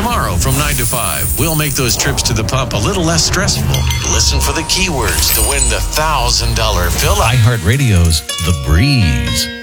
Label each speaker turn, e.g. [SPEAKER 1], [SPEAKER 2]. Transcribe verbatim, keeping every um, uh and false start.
[SPEAKER 1] Tomorrow from nine to five, we'll make those trips to the pump a little less stressful. Listen for the keywords to win the one thousand dollars fill-up.
[SPEAKER 2] iHeartRadio's The Breeze.